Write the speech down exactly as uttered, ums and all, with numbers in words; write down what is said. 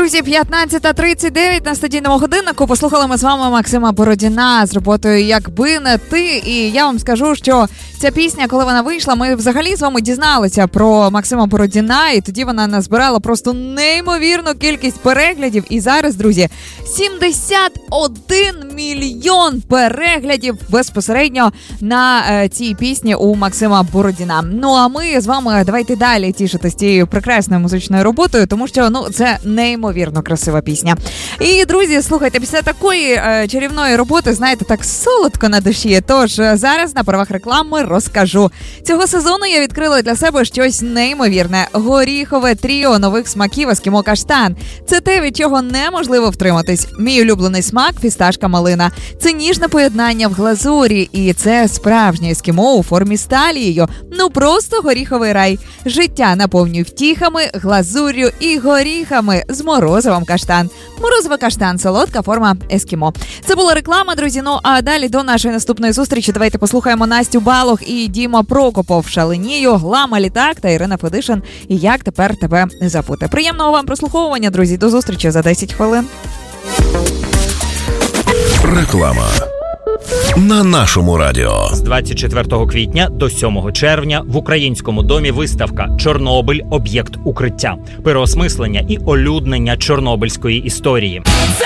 Друзі, п'ятнадцята тридцять дев'ять на студійному годиннику. Послухали ми з вами Максима Бородіна з роботою «Якби не ти». І я вам скажу, що ця пісня, коли вона вийшла, ми взагалі з вами дізналися про Максима Бородіна. І тоді вона назбирала просто неймовірну кількість переглядів. І зараз, друзі, сімдесят один мільйон переглядів безпосередньо на е, цій пісні у Максима Бородіна. Ну, а ми з вами давайте далі тішитись цією прекрасною музичною роботою, тому що, ну, це неймовірно красива пісня. І, друзі, слухайте, після такої е, чарівної роботи, знаєте, так солодко на душі. Тож, е, зараз на правах реклами розкажу. Цього сезону я відкрила для себе щось неймовірне. Горіхове тріо нових смаків Ескімо Каштан. Це те, від чого неможливо втриматись. Мій улюблений смак – фісташка малина. Це ніжне поєднання в глазурі, і це справжнє ескімо у формі з талією. Ну, просто горіховий рай. Життя наповнює втіхами, глазур'ю і горіхами з морозивом каштан. Морозивий каштан – солодка форма ескімо. Це була реклама, друзі. Ну, а далі до нашої наступної зустрічі давайте послухаємо Настю Балох і Діма Прокопов, Шаленію, Глама Літак та Ірина Федишин і Як тепер тебе не забути. Приємного вам прослуховування, друзі. До зустрічі за десять хвилин. Реклама на нашому радіо. З двадцять четвертого квітня до сьомого червня в Українському домі виставка «Чорнобиль. Об'єкт укриття». Переосмислення і олюднення чорнобильської історії. Це